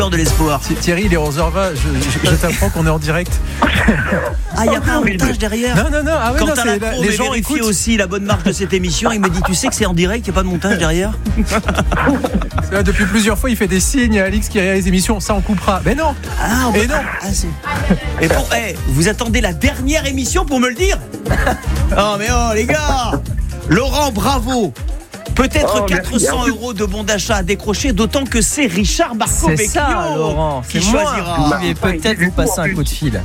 de l'espoir. Thierry, il est 11h20, je t'apprends qu'on est en direct. Ah, il n'y a pas un montage derrière? Non. Ah ouais, quand non, t'as les gens écoutent aussi la bonne marque de cette émission, il me dit, tu sais que c'est en direct, il n'y a pas de montage derrière? Là, depuis plusieurs fois, il fait des signes à Alix qui réalise l'émission, ça on coupera. Mais non. Et non. Et vous attendez la dernière émission pour me le dire? Oh mais les gars, Laurent, bravo. Peut-être 400 € de bon d'achat à décrocher, d'autant que c'est Richard Marco-Vecchio. C'est ça, Laurent. Qui choisira. Vous pouvez peut-être vous passer un coup de fil.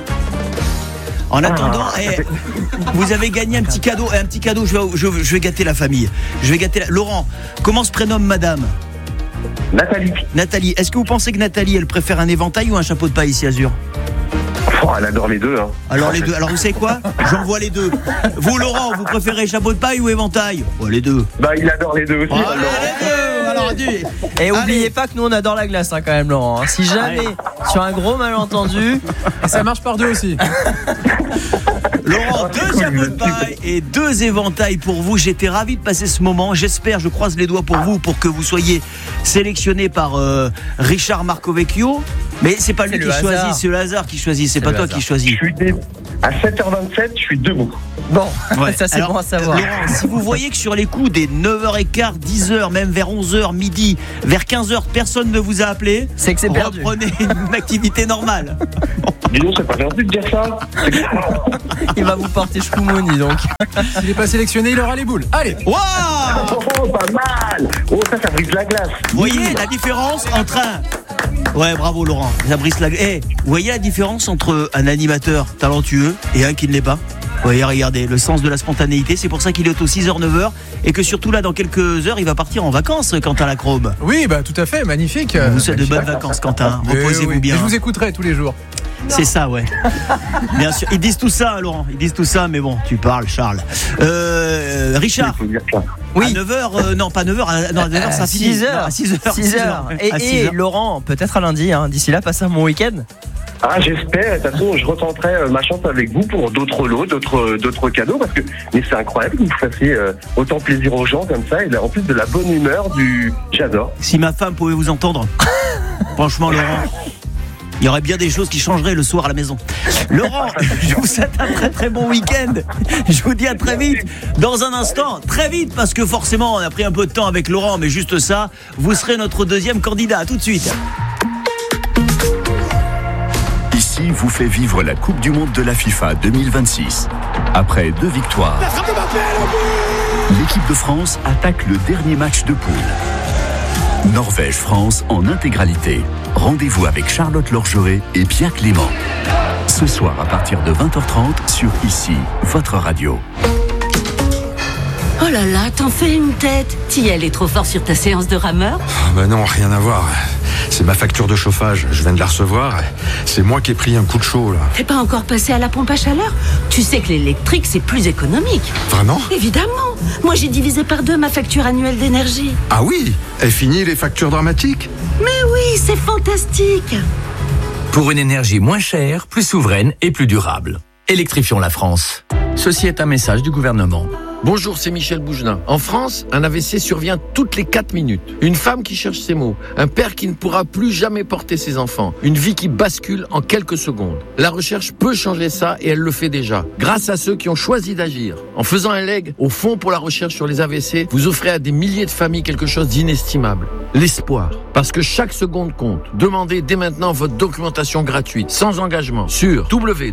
En attendant, vous avez gagné un petit cadeau. Un petit cadeau, je vais gâter la famille. Laurent, comment se prénomme madame? Nathalie, est-ce que vous pensez que Nathalie, elle préfère un éventail ou un chapeau de paille ici Azur? Elle adore les deux. Alors les deux. Alors vous savez quoi? J'envoie les deux. Vous Laurent, vous préférez chapeau de paille ou éventail? Les deux. Il adore les deux aussi. Les deux. Alors et oubliez pas que nous on adore la glace quand même, Laurent. Si jamais sur un gros malentendu, et ça marche par deux aussi. Laurent, 2 chapeaux de paille et 2 éventails pour vous. J'étais ravi de passer ce moment. J'espère, je croise les doigts pour vous, pour que vous soyez sélectionné par Richard Marco-Vecchio. Mais c'est pas lui qui choisit, c'est le hasard qui choisit. C'est pas toi qui choisis. À 7h27, je suis debout. Bon, ça c'est bon à savoir. Laurent, si vous voyez que sur les coups des 9h15, 10h, même vers 11h, midi, vers 15h, personne ne vous a appelé, c'est que c'est perdu. Reprenez une activité normale. Dis donc, c'est pas gentil de dire ça. Il va vous porter choumoun, dis donc. S'il n'est pas sélectionné, il aura les boules. Allez. Waouh, pas mal. Ça brise la glace. Vous voyez la différence entre Ouais, bravo Laurent, ça brise la glace. Vous voyez la différence entre un animateur talentueux et un qui ne l'est pas? Vous voyez, regardez, le sens de la spontanéité, c'est pour ça qu'il est au 6h, 9h et que surtout là, dans quelques heures, il va partir en vacances, Quentin Lacrome. Oui, tout à fait, magnifique. Vous souhaite de bonnes vacances, Quentin. Reposez-vous bien. Et je vous écouterai tous les jours. C'est ça, ouais. Bien sûr. Ils disent tout ça, Laurent. Ils disent tout ça, mais bon, tu parles, Charles. Richard. Oui. À 9h, non, pas 9h, à 9h, ça finit. 6h. 6h. Et Laurent, peut-être à lundi, D'ici là, passez un bon week-end. J'espère. De toute façon, je retenterai ma chance avec vous pour d'autres lots, d'autres cadeaux, parce que c'est incroyable que vous fassiez autant plaisir aux gens comme ça, et en plus de la bonne humeur j'adore. Si ma femme pouvait vous entendre, franchement, Laurent, il y aurait bien des choses qui changeraient le soir à la maison. Laurent, je vous souhaite un très très bon week-end. Je vous dis à très vite. Dans un instant, très vite, parce que forcément, on a pris un peu de temps avec Laurent, mais juste ça, vous serez notre deuxième candidat. À tout de suite. Ici vous fait vivre la Coupe du Monde de la FIFA 2026. Après 2 victoires, l'équipe de France attaque le dernier match de poule. Norvège-France en intégralité. Rendez-vous avec Charlotte Lorgeret et Pierre Clément. Ce soir à partir de 20h30 sur Ici, votre radio. Oh là là, t'en fais une tête. Thiel est trop fort sur ta séance de rameur? Non, rien à voir. C'est ma facture de chauffage, je viens de la recevoir. C'est moi qui ai pris un coup de chaud là. T'es pas encore passé à la pompe à chaleur? Tu sais que l'électrique c'est plus économique. Vraiment? Évidemment. Moi j'ai divisé par 2 ma facture annuelle d'énergie. Ah oui? Est fini les factures dramatiques? Mais oui, c'est fantastique. Pour une énergie moins chère, plus souveraine et plus durable. Électrifions la France. Ceci est un message du gouvernement. Bonjour, c'est Michel Bougelin. En France, un AVC survient toutes les 4 minutes. Une femme qui cherche ses mots. Un père qui ne pourra plus jamais porter ses enfants. Une vie qui bascule en quelques secondes. La recherche peut changer ça et elle le fait déjà. Grâce à ceux qui ont choisi d'agir. En faisant un leg au Fonds pour la recherche sur les AVC, vous offrez à des milliers de familles quelque chose d'inestimable. L'espoir. Parce que chaque seconde compte. Demandez dès maintenant votre documentation gratuite, sans engagement, sur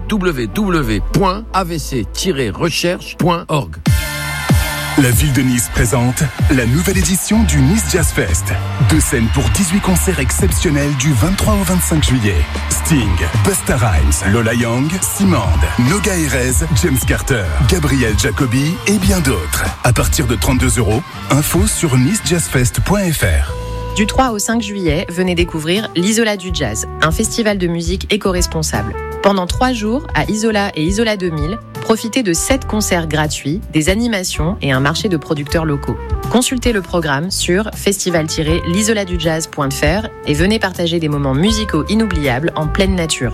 www.avc-recherche.org. La ville de Nice présente la nouvelle édition du Nice Jazz Fest. 2 scènes pour 18 concerts exceptionnels du 23 au 25 juillet. Sting, Busta Rhymes, Lola Young, Simande, Noga Erez, James Carter, Gabriel Jacobi et bien d'autres. À partir de 32 €, info sur nicejazzfest.fr. Du 3 au 5 juillet, venez découvrir l'Isola du Jazz, un festival de musique éco-responsable. Pendant 3 jours, à Isola et Isola 2000, profitez de 7 concerts gratuits, des animations et un marché de producteurs locaux. Consultez le programme sur festival-l'isoladujazz.fr et venez partager des moments musicaux inoubliables en pleine nature.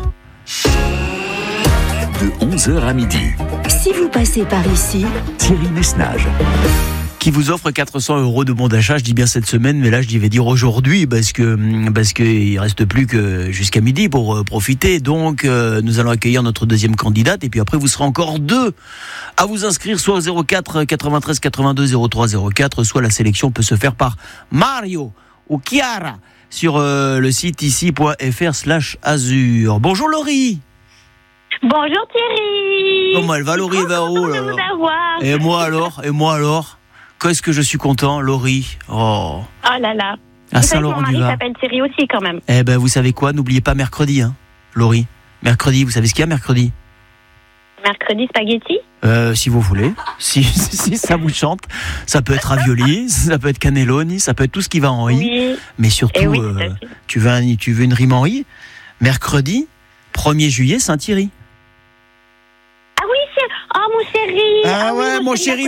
De 11h à midi. Si vous passez par ici, Thierry Messnage. qui vous offre 400 € de bon d'achat. Je dis bien cette semaine, mais là je vais dire aujourd'hui parce que il reste plus que jusqu'à midi pour profiter. Donc nous allons accueillir notre deuxième candidate et puis après vous serez encore 2 à vous inscrire, soit au 04 93 82 03 04, soit la sélection peut se faire par Mario ou Chiara sur le site ici.fr/azur. Bonjour Laurie. Bonjour Thierry. Comment elle va Laurie? Et moi alors qu'est-ce que je suis content Laurie. Oh là là. À Saint-Laurent-du-Var. Mon mari s'appelle Thierry aussi quand même. Eh ben vous savez quoi, n'oubliez pas mercredi Laurie. Mercredi, vous savez ce qu'il y a mercredi? Mercredi spaghetti? Si vous voulez, si ça vous chante, ça peut être ravioli, ça peut être cannelloni, ça peut être tout ce qui va en i. Oui. Mais surtout, tu veux une rime en i? Mercredi, 1er juillet, Saint-Thierry. Ah oui, mon chéri. Ah ouais, mon chéri,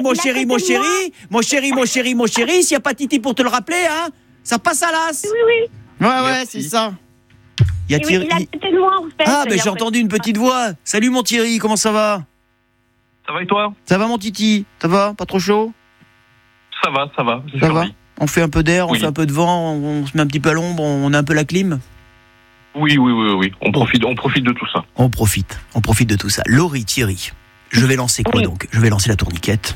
s'il n'y a pas Titi pour te le rappeler, hein, ça passe à l'as. Oui. Ouais, c'est ça. Il y a Thierry. Il a côté de moi, en fait. Ah, ben j'ai entendu une petite voix. Salut mon Thierry, comment ça va? Ça va et toi? Ça va mon Titi? Ça va? Pas trop chaud? Ça va. Ça va? On fait un peu d'air, on fait un peu de vent, on se met un petit peu à l'ombre, on a un peu la clim? Oui. On profite de tout ça. On profite de tout ça. Laurie, Thierry, je vais lancer quoi donc? Je vais lancer la tourniquette.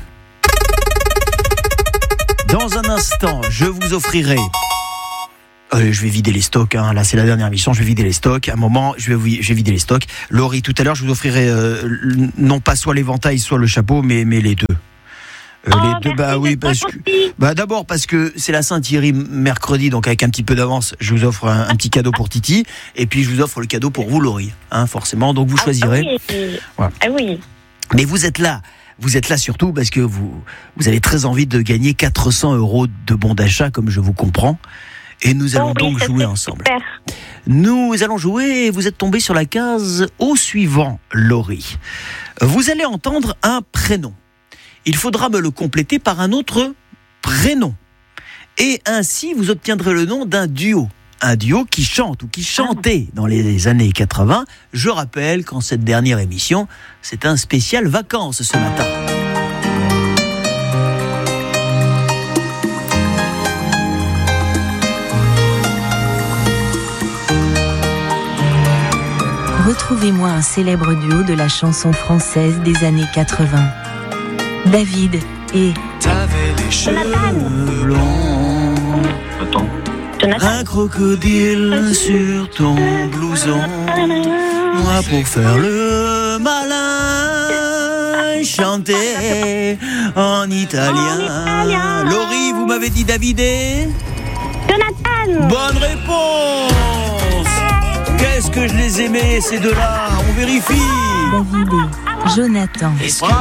Dans un instant, je vous offrirai... je vais vider les stocks, là c'est la dernière émission, je vais vider les stocks. À un moment, je vais vider les stocks. Laurie, tout à l'heure, je vous offrirai non pas soit l'éventail, soit le chapeau, mais les deux. Les deux, d'abord parce que c'est la Saint-Thierry mercredi, donc avec un petit peu d'avance, je vous offre un petit cadeau pour Titi, et puis je vous offre le cadeau pour vous, Laurie, forcément. Donc vous choisirez. Voilà. Ah oui. Mais vous êtes là surtout parce que vous avez très envie de gagner 400 € de bon d'achat, comme je vous comprends. Et nous allons donc jouer ensemble. Super. Nous allons jouer et vous êtes tombé sur la case au suivant, Laurie. Vous allez entendre un prénom. Il faudra me le compléter par un autre prénom. Et ainsi, vous obtiendrez le nom d'un duo. Un duo qui chante ou qui chantait dans les années 80. Je rappelle qu'en cette dernière émission, c'est un spécial vacances ce matin. Retrouvez-moi un célèbre duo de la chanson française des années 80. David et... T'avais les cheveux blonds. Attends. Un crocodile sur ton blouson. Moi pour faire le malin, chanter en italien. Laurie, vous m'avez dit David et... Jonathan. Bonne réponse. Qu'est-ce que je les aimais ces deux-là? On vérifie. David et Jonathan.